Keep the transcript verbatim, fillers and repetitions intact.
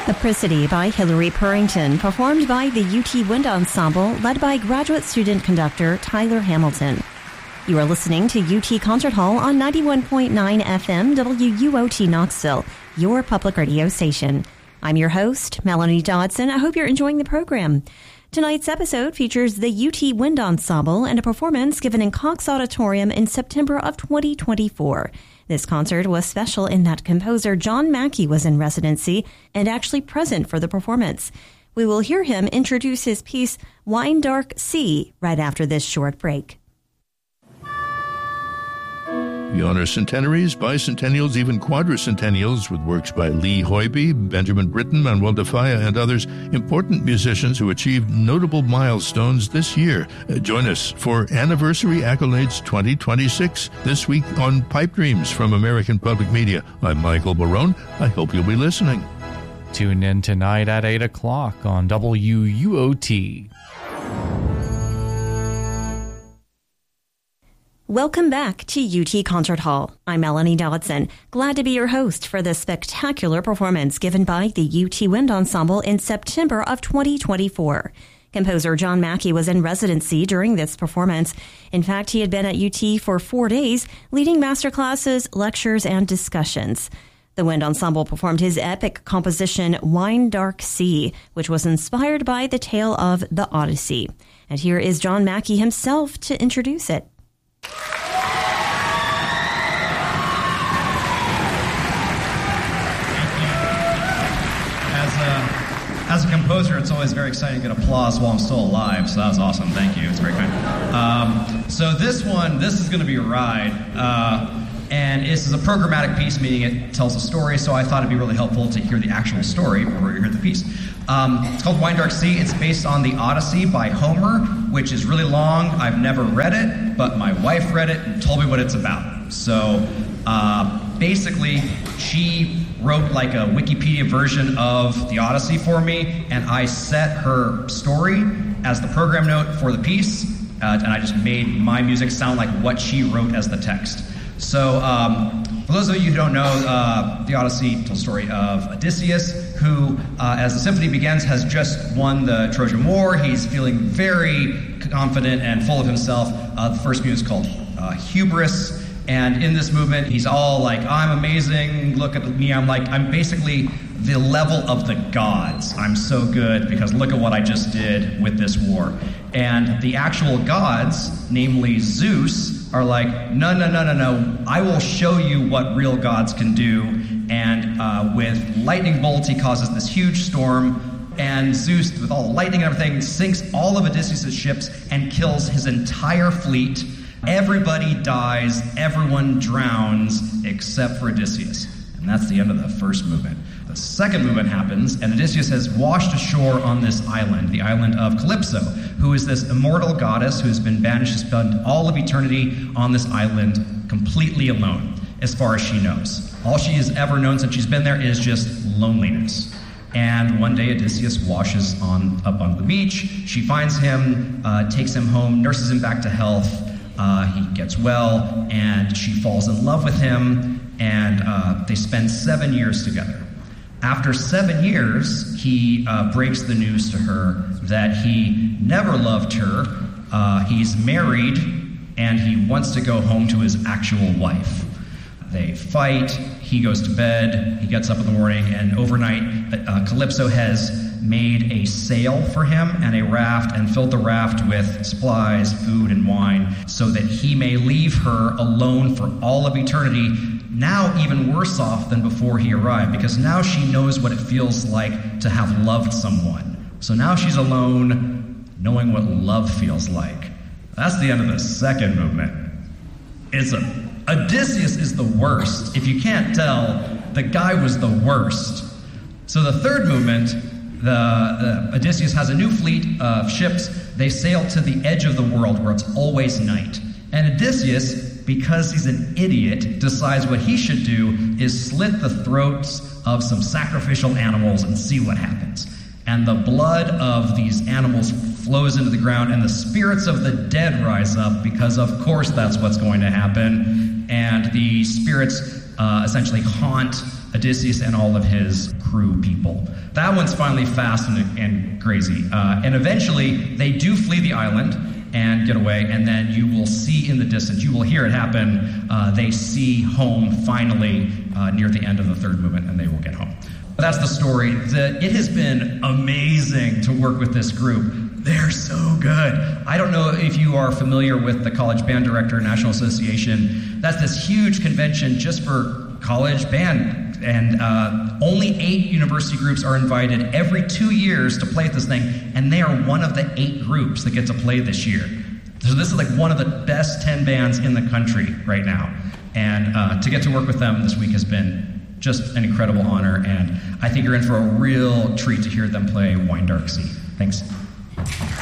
Apricity by Hilary Purrington, performed by the U T Wind Ensemble, led by graduate student conductor Tyler Hamilton. You are listening to U T Concert Hall on ninety-one point nine F M W U O T Knoxville, your public radio station. I'm your host, Melanie Dodson. I hope you're enjoying the program. Tonight's episode features the U T Wind Ensemble and a performance given in Cox Auditorium in September of twenty twenty-four. This concert was special in that composer John Mackey was in residency and actually present for the performance. We will hear him introduce his piece, Wine Dark Sea, right after this short break. We honor centenaries, bicentennials, even quadricentennials with works by Lee Hoiby, Benjamin Britten, Manuel de Falla, and others, important musicians who achieved notable milestones this year. Uh, join us for Anniversary Accolades twenty twenty-six this week on Pipe Dreams from American Public Media. I'm Michael Barone. I hope you'll be listening. Tune in tonight at eight o'clock on W U O T. Welcome back to U T Concert Hall. I'm Melanie Dodson, glad to be your host for this spectacular performance given by the U T Wind Ensemble in September of twenty twenty-four. Composer John Mackey was in residency during this performance. In fact, he had been at U T for four days, leading masterclasses, lectures, and discussions. The Wind Ensemble performed his epic composition, Wine Dark Sea, which was inspired by the tale of the Odyssey. And here is John Mackey himself to introduce it. As a composer, it's always very exciting to get applause while I'm still alive, so that was awesome. Thank you. It's very kind. Um, so this one, this is going to be a ride, uh, and this is a programmatic piece, meaning it tells a story, so I thought it'd be really helpful to hear the actual story before you hear the piece. Um, it's called Wine Dark Sea. It's based on the Odyssey by Homer, which is really long. I've never read it, but my wife read it and told me what it's about. So uh, basically, she wrote like a Wikipedia version of the Odyssey for me, and I set her story as the program note for the piece, uh, and I just made my music sound like what she wrote as the text. So um, for those of you who don't know, uh, the Odyssey tells the story of Odysseus, who, uh, as the symphony begins, has just won the Trojan War. He's feeling very confident and full of himself. Uh, the first movement is called uh, Hubris. And in this movement, he's all like, I'm amazing, look at me, I'm like, I'm basically the level of the gods. I'm so good because look at what I just did with this war. And the actual gods, namely Zeus, are like, no, no, no, no, no, I will show you what real gods can do. And uh, with lightning bolts, he causes this huge storm. And Zeus, with all the lightning and everything, sinks all of Odysseus' ships and kills his entire fleet. Everybody dies, everyone drowns, except for Odysseus. And that's the end of the first movement. The second movement happens, and Odysseus has washed ashore on this island, the island of Calypso, who is this immortal goddess who has been banished to spend all of eternity on this island completely alone, as far as she knows. All she has ever known since she's been there is just loneliness. And one day Odysseus washes on up on the beach. She finds him, uh, takes him home, nurses him back to health. Uh, he gets well, and she falls in love with him, and uh, they spend seven years together. After seven years, he uh, breaks the news to her that he never loved her, uh, he's married, and he wants to go home to his actual wife. They fight, he goes to bed, he gets up in the morning, and overnight, uh, Calypso has made a sail for him and a raft and filled the raft with supplies, food, and wine so that he may leave her alone for all of eternity, now even worse off than before he arrived, because now she knows what it feels like to have loved someone. So now she's alone, knowing what love feels like. That's the end of the second movement. It's a Odysseus is the worst. If you can't tell, the guy was the worst. So the third movement, the, the Odysseus has a new fleet of ships. They sail to the edge of the world where it's always night. And Odysseus, because he's an idiot, decides what he should do is slit the throats of some sacrificial animals and see what happens. And the blood of these animals flows into the ground, and the spirits of the dead rise up, because of course that's what's going to happen. And the spirits uh, essentially haunt Odysseus and all of his crew people. That one's finally fast and, and crazy. Uh, and eventually, they do flee the island and get away, and then you will see in the distance, you will hear it happen, uh, they see home finally uh, near the end of the third movement, and they will get home. But that's the story. The, it has been amazing to work with this group. They're so good. I don't know if you are familiar with the College Band Director National Association. That's this huge convention just for college band, and uh, only eight university groups are invited every two years to play at this thing, and they are one of the eight groups that get to play this year. So this is like one of the best ten bands in the country right now, and uh, to get to work with them this week has been just an incredible honor, and I think you're in for a real treat to hear them play Wine Dark Sea. Thanks.